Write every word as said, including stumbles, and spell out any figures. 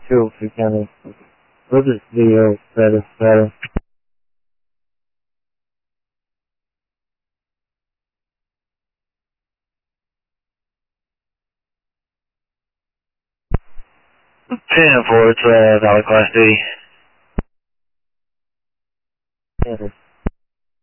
Cool, we can put this video better, better. ten four, it's uh, Valley Class D.